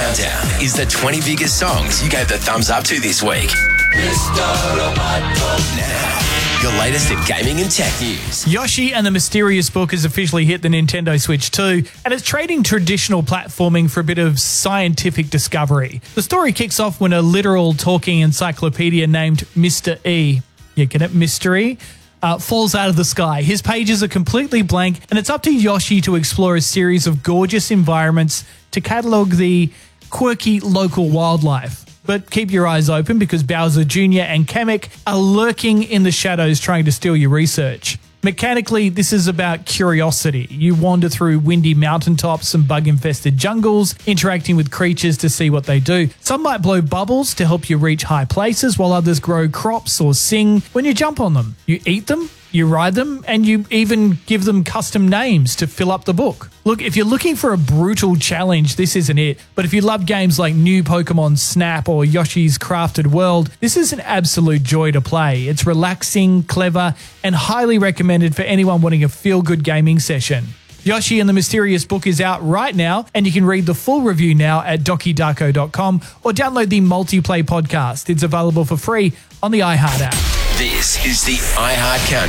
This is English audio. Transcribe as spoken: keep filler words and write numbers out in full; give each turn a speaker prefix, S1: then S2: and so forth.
S1: Countdown is the twenty biggest songs you gave the thumbs up to this week. Now, your latest in gaming and tech news.
S2: Yoshi and the Mysterious Book has officially hit the Nintendo Switch two, and it's trading traditional platforming for a bit of scientific discovery. The story kicks off when a literal talking encyclopedia named Mister E, you get it, Mystery, uh, falls out of the sky. His pages are completely blank, and it's up to Yoshi to explore a series of gorgeous environments to catalogue the quirky local wildlife. But keep your eyes open because Bowser Junior and Kamek are lurking in the shadows trying to steal your research. Mechanically, this is about curiosity. You wander through windy mountaintops and bug-infested jungles, interacting with creatures to see what they do. Some might blow bubbles to help you reach high places, while others grow crops or sing when you jump on them. You eat them, you ride them, and you even give them custom names to fill up the book. Look, if you're looking for a brutal challenge, this isn't it. But if you love games like New Pokemon Snap or Yoshi's Crafted World, this is an absolute joy to play. It's relaxing, clever, and highly recommended for anyone wanting a feel-good gaming session. Yoshi and the Mysterious Book is out right now, and you can read the full review now at doki darko dot com or download the Multiplay podcast. It's available for free on the iHeart app.
S1: This is the iHeart Countdown.